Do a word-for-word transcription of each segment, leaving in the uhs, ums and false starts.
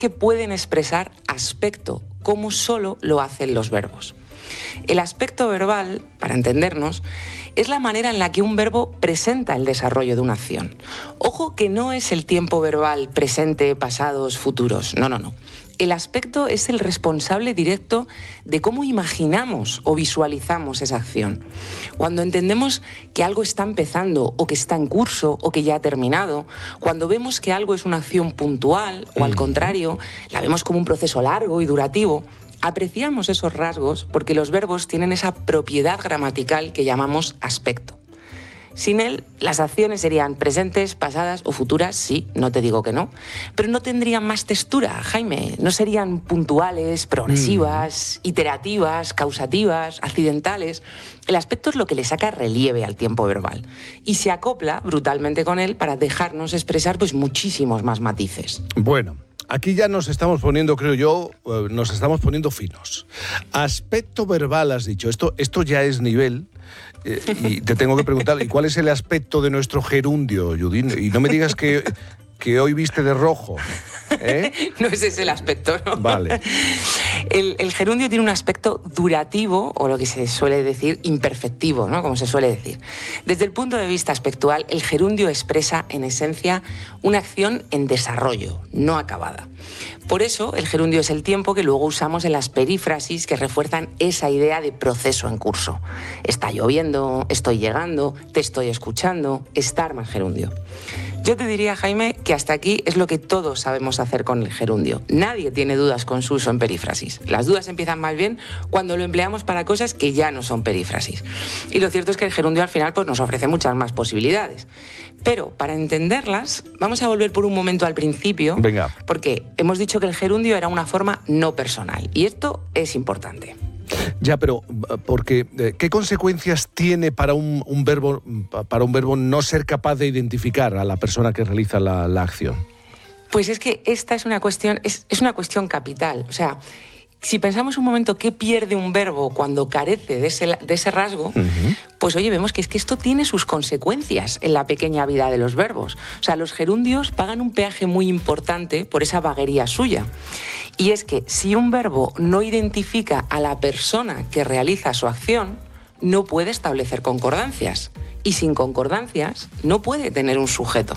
que pueden expresar aspecto, como solo lo hacen los verbos. El aspecto verbal, para entendernos, es la manera en la que un verbo presenta el desarrollo de una acción. Ojo que no es el tiempo verbal presente, pasados, futuros. No, no, no. El aspecto es el responsable directo de cómo imaginamos o visualizamos esa acción. Cuando entendemos que algo está empezando o que está en curso o que ya ha terminado, cuando vemos que algo es una acción puntual o al contrario, la vemos como un proceso largo y durativo, apreciamos esos rasgos porque los verbos tienen esa propiedad gramatical que llamamos aspecto. Sin él, las acciones serían presentes, pasadas o futuras, sí, no te digo que no, pero no tendrían más textura, Jaime. No serían puntuales, progresivas, mm. iterativas, causativas, accidentales. El aspecto es lo que le saca relieve al tiempo verbal y se acopla brutalmente con él para dejarnos expresar pues, muchísimos más matices. Bueno. Aquí ya nos estamos poniendo, creo yo, nos estamos poniendo finos. Aspecto verbal, has dicho. Esto, esto ya es nivel. Eh, y te tengo que preguntar, ¿y cuál es el aspecto de nuestro gerundio, Judith? Y no me digas que, que hoy viste de rojo. ¿Eh? No ese es el aspecto, ¿no? Vale. El, el gerundio tiene un aspecto durativo, o lo que se suele decir imperfectivo, ¿no? Como se suele decir. Desde el punto de vista aspectual, el gerundio expresa, en esencia, una acción en desarrollo, no acabada. Por eso, el gerundio es el tiempo que luego usamos en las perífrasis que refuerzan esa idea de proceso en curso. Está lloviendo, estoy llegando, te estoy escuchando, estar más gerundio. Yo te diría, Jaime, que hasta aquí es lo que todos sabemos hacer con el gerundio. Nadie tiene dudas con su uso en perífrasis. Las dudas empiezan más bien cuando lo empleamos para cosas que ya no son perífrasis. Y lo cierto es que el gerundio al final pues, nos ofrece muchas más posibilidades. Pero para entenderlas, vamos a volver por un momento al principio. Venga. Porque hemos dicho que el gerundio era una forma no personal. Y esto es importante. Ya, pero porque ¿qué consecuencias tiene para un, un verbo para un verbo no ser capaz de identificar a la persona que realiza la, la acción? Pues es que esta es una cuestión, es, es una cuestión capital. O sea, si pensamos un momento qué pierde un verbo cuando carece de ese, de ese rasgo, uh-huh. pues oye, vemos que es que esto tiene sus consecuencias en la pequeña vida de los verbos. O sea, los gerundios pagan un peaje muy importante por esa vaguería suya. Y es que si un verbo no identifica a la persona que realiza su acción, no puede establecer concordancias. Y sin concordancias no puede tener un sujeto.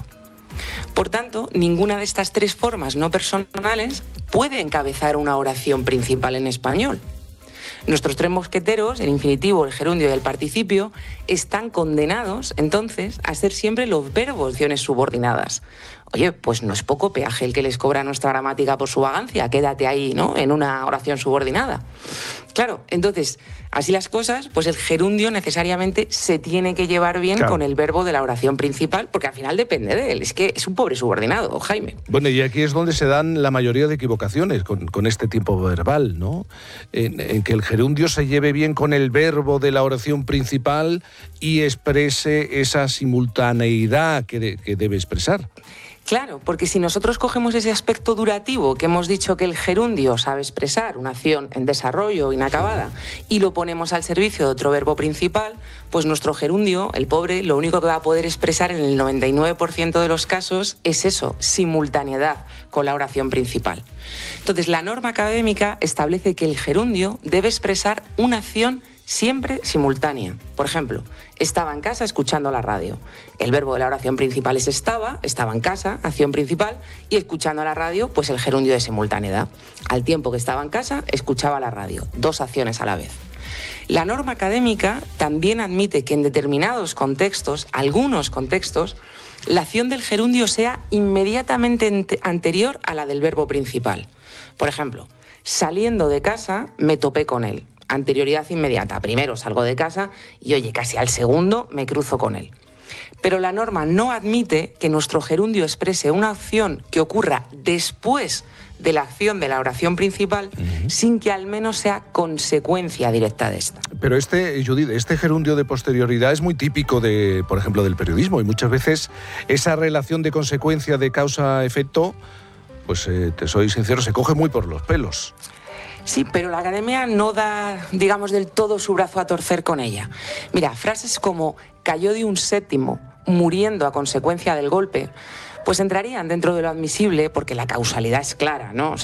Por tanto, ninguna de estas tres formas no personales puede encabezar una oración principal en español. Nuestros tres mosqueteros, el infinitivo, el gerundio y el participio, están condenados, entonces, a ser siempre los verbos de acciones subordinadas. Oye, pues no es poco peaje el que les cobra nuestra gramática por su vagancia. Quédate ahí, ¿no?, en una oración subordinada. Claro, entonces, así las cosas, pues el gerundio necesariamente se tiene que llevar bien claro. con el verbo de la oración principal, porque al final depende de él. Es que es un pobre subordinado, Jaime. Bueno, y aquí es donde se dan la mayoría de equivocaciones con, con este tiempo verbal, ¿no? En, en que el gerundio se lleve bien con el verbo de la oración principal y exprese esa simultaneidad que, de, que debe expresar. Claro, porque si nosotros cogemos ese aspecto durativo que hemos dicho que el gerundio sabe expresar, una acción en desarrollo inacabada, y lo ponemos al servicio de otro verbo principal, pues nuestro gerundio, el pobre, lo único que va a poder expresar en el noventa y nueve por ciento de los casos es eso, simultaneidad con la oración principal. Entonces, la norma académica establece que el gerundio debe expresar una acción siempre simultánea. Por ejemplo, estaba en casa escuchando la radio. El verbo de la oración principal es estaba, estaba en casa, acción principal, y escuchando la radio, pues el gerundio de simultaneidad. Al tiempo que estaba en casa, escuchaba la radio. Dos acciones a la vez. La norma académica también admite que en determinados contextos, algunos contextos, la acción del gerundio sea inmediatamente anterior a la del verbo principal. Por ejemplo, saliendo de casa, me topé con él. Anterioridad inmediata. Primero salgo de casa y, oye, casi al segundo me cruzo con él. Pero la norma no admite que nuestro gerundio exprese una acción que ocurra después de la acción de la oración principal, uh-huh. sin que al menos sea consecuencia directa de esta. Pero este, Judith, este gerundio de posterioridad es muy típico de, por ejemplo, del periodismo, y muchas veces esa relación de consecuencia de causa-efecto, pues eh, te soy sincero, se coge muy por los pelos. Sí, pero la academia no da, digamos, del todo su brazo a torcer con ella. Mira, frases como cayó de un séptimo, muriendo a consecuencia del golpe, pues entrarían dentro de lo admisible porque la causalidad es clara, ¿no?